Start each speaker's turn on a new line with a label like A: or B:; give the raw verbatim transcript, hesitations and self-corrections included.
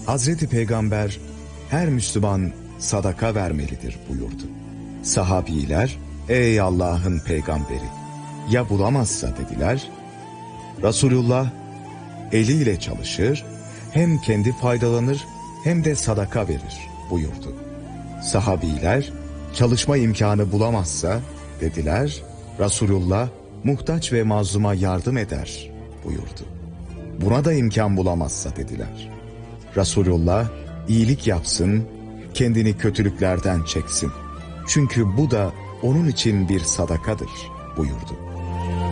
A: Hazreti Peygamber her Müslüman sadaka vermelidir buyurdu. Sahabiler, ey Allah'ın peygamberi, ya bulamazsa dediler. Resulullah eliyle çalışır, hem kendi faydalanır hem de sadaka verir buyurdu. Sahabiler, çalışma imkanı bulamazsa dediler. Resulullah muhtaç ve mazluma yardım eder buyurdu. Buna da imkan bulamazsa dediler. Resulullah iyilik yapsın, kendini kötülüklerden çeksin. Çünkü bu da onun için bir sadakadır buyurdu.